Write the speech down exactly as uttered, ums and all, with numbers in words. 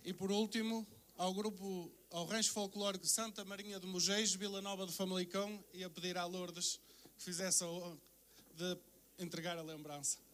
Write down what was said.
E por último, ao grupo, ao Rancho Folclórico Santa Marinha de Mugês, Vila Nova de Famalicão, e a pedir à Lourdes que fizesse a honra de entregar a lembrança.